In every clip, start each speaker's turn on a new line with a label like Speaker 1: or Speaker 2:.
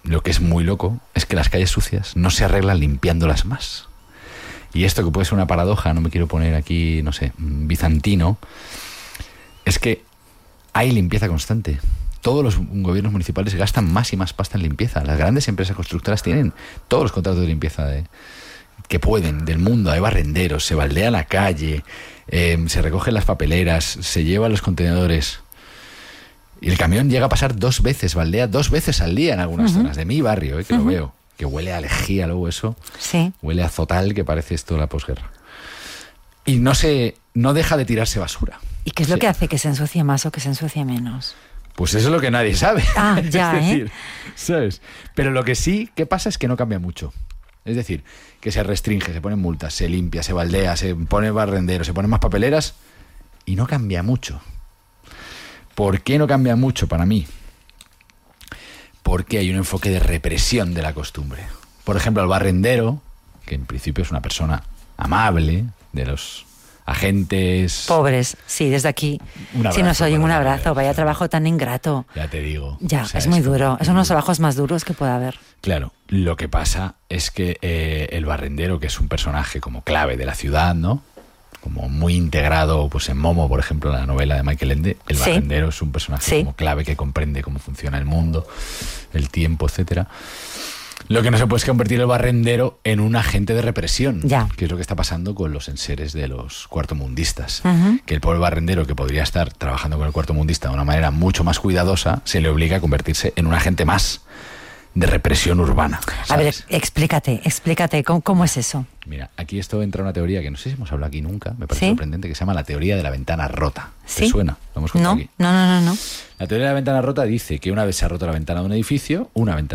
Speaker 1: lo que es muy loco es que las calles sucias no se arreglan limpiándolas más. Y esto, que puede ser una paradoja, no me quiero poner aquí, no sé, bizantino, es que hay limpieza constante. Todos los gobiernos municipales gastan más y más pasta en limpieza. Las grandes empresas constructoras tienen todos los contratos de limpieza que pueden, del mundo. Hay barrenderos, se baldea la calle, se recogen las papeleras, se llevan los contenedores. Y el camión llega a pasar 2 veces, baldea 2 veces al día en algunas zonas de mi barrio, que lo veo. Que huele a lejía luego eso.
Speaker 2: Sí.
Speaker 1: Huele a zotal, que parece esto la posguerra. Y no deja de tirarse basura.
Speaker 2: ¿Y qué es lo que hace que se ensucie más o que se ensucie menos?
Speaker 1: Pues eso es lo que nadie sabe.
Speaker 2: Ah, ya,
Speaker 1: es decir, ¿sabes? Pero lo que sí que pasa es que no cambia mucho. Es decir, que se restringe, se ponen multas, se limpia, se baldea, se pone barrendero, se ponen más papeleras y no cambia mucho. ¿Por qué no cambia mucho para mí? Porque hay un enfoque de represión de la costumbre. Por ejemplo, el barrendero, que en principio es una persona amable, de los agentes...
Speaker 2: Pobres, sí, desde aquí. Si nos oyen, un abrazo. Vaya trabajo tan ingrato.
Speaker 1: Ya te digo.
Speaker 2: Ya, o sea, es muy duro. Es uno de los trabajos más duros que puede haber.
Speaker 1: Claro, lo que pasa es que el barrendero, que es un personaje como clave de la ciudad, ¿no? Como muy integrado, pues en Momo, por ejemplo, la novela de Michael Ende, el barrendero es un personaje como clave que comprende cómo funciona el mundo, el tiempo, etcétera. Lo que no se puede es convertir el barrendero en un agente de represión, que es lo que está pasando con los enseres de los cuartomundistas. Que el pobre barrendero, que podría estar trabajando con el cuartomundista de una manera mucho más cuidadosa, se le obliga a convertirse en un agente más de represión urbana, ¿sabes?
Speaker 2: A ver, explícate, ¿cómo es eso?
Speaker 1: Mira, aquí esto entra una teoría que no sé si hemos hablado aquí nunca, me parece sorprendente, que se llama la teoría de la ventana rota. ¿Te suena? ¿Lo hemos contado aquí?
Speaker 2: No.
Speaker 1: La teoría de la ventana rota dice que una vez se ha roto la ventana de un edificio,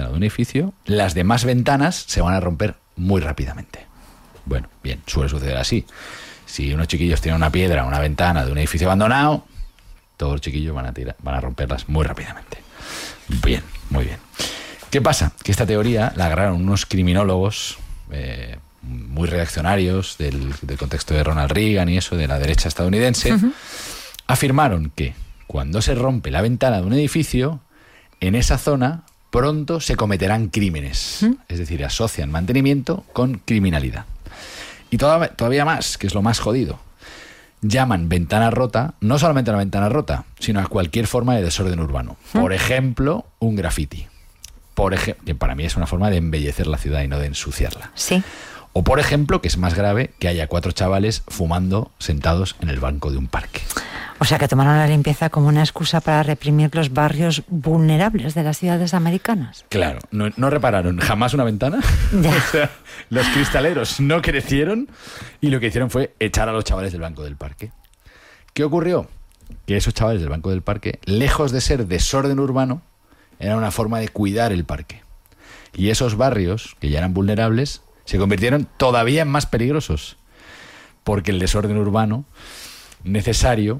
Speaker 1: las demás ventanas se van a romper muy rápidamente. Bueno, bien, suele suceder así. Si unos chiquillos tienen una piedra, una ventana de un edificio abandonado, todos los chiquillos van a romperlas muy rápidamente. Bien, muy bien. ¿Qué pasa? Que esta teoría la agarraron unos criminólogos muy reaccionarios del contexto de Ronald Reagan y eso, de la derecha estadounidense, afirmaron que cuando se rompe la ventana de un edificio, en esa zona pronto se cometerán crímenes. Es decir, asocian mantenimiento con criminalidad. Y todavía más, que es lo más jodido, llaman ventana rota, no solamente a la ventana rota, sino a cualquier forma de desorden urbano. Por ejemplo, un graffiti. Que para mí es una forma de embellecer la ciudad y no de ensuciarla.
Speaker 2: Sí.
Speaker 1: O por ejemplo, que es más grave, que haya 4 chavales fumando sentados en el banco de un parque.
Speaker 2: O sea, que tomaron la limpieza como una excusa para reprimir los barrios vulnerables de las ciudades americanas.
Speaker 1: Claro, no repararon jamás una ventana.
Speaker 2: Ya.
Speaker 1: O sea, los cristaleros no crecieron y lo que hicieron fue echar a los chavales del banco del parque. ¿Qué ocurrió? Que esos chavales del banco del parque, lejos de ser desorden urbano, era una forma de cuidar el parque. Y esos barrios, que ya eran vulnerables, se convirtieron todavía en más peligrosos. Porque el desorden urbano necesario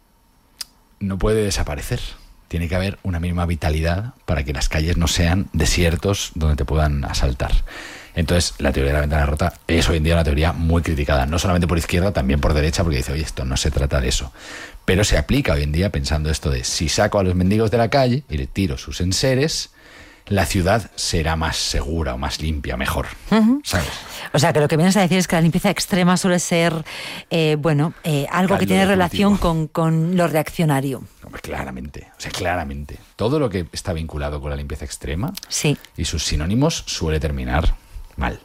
Speaker 1: no puede desaparecer. Tiene que haber una mínima vitalidad para que las calles no sean desiertos donde te puedan asaltar. Entonces, la teoría de la ventana rota es hoy en día una teoría muy criticada, no solamente por izquierda, también por derecha, porque dice, oye, esto no se trata de eso. Pero se aplica hoy en día pensando esto de, si saco a los mendigos de la calle y le tiro sus enseres, la ciudad será más segura o más limpia, mejor. ¿Sabes?
Speaker 2: O sea, que lo que vienes a decir es que la limpieza extrema suele ser, algo que tiene relación con lo reaccionario.
Speaker 1: Hombre, claramente. O sea, claramente. Todo lo que está vinculado con la limpieza extrema y sus sinónimos suele terminar mal.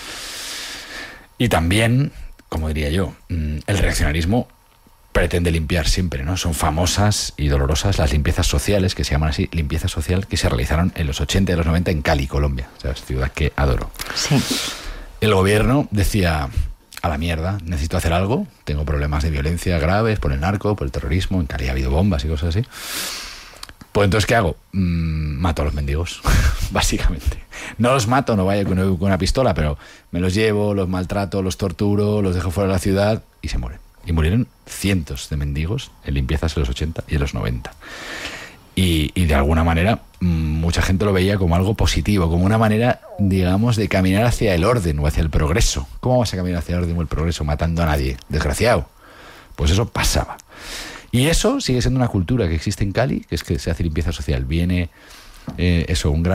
Speaker 1: Y también, como diría yo, el reaccionarismo pretende limpiar siempre, ¿no? Son famosas y dolorosas las limpiezas sociales, que se llaman así, limpieza social, que se realizaron en los 80 y los 90 en Cali, Colombia, ¿sabes? Ciudad que adoro.
Speaker 2: Sí.
Speaker 1: El gobierno decía, a la mierda, necesito hacer algo, tengo problemas de violencia graves por el narco, por el terrorismo, en Cali ha habido bombas y cosas así. Pues entonces, ¿qué hago? Mato a los mendigos, básicamente. No los mato, no vaya con una pistola, pero me los llevo, los maltrato, los torturo, los dejo fuera de la ciudad y se mueren. Y murieron cientos de mendigos en limpiezas en los 80 y en los 90. Y de alguna manera mucha gente lo veía como algo positivo, como una manera, digamos, de caminar hacia el orden o hacia el progreso. ¿Cómo vas a caminar hacia el orden o el progreso matando a nadie? Desgraciado. Pues eso pasaba. Y eso sigue siendo una cultura que existe en Cali, que es que se hace limpieza social. Viene un gran